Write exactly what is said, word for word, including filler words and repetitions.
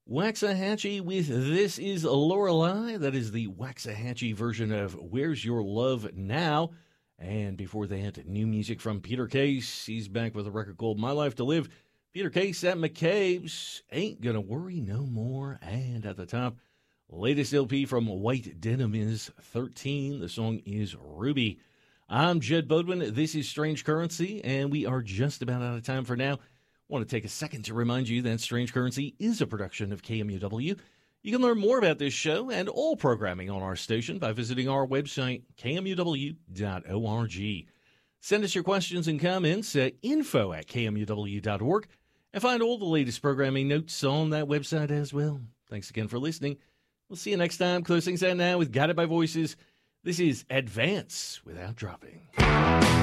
Waxahachie with This Is Lorelei. That is the Waxahachie version of Where's Your Love Now? And before that, new music from Peter Case. He's back with a record called My Life to Live. Peter Case at McCabe's Ain't Gonna Worry No More. And at the top, latest L P from White Denim is thirteen. The song is Ruby. I'm Jed Bodwin. This is Strange Currency, and we are just about out of time for now. I want to take a second to remind you that Strange Currency is a production of K M U W. You can learn more about this show and all programming on our station by visiting our website, K M U W dot org. Send us your questions and comments at info at K M U W dot org and find all the latest programming notes on that website as well. Thanks again for listening. We'll see you next time. Close things out now with Guided by Voices. This is Advance Without Dropping.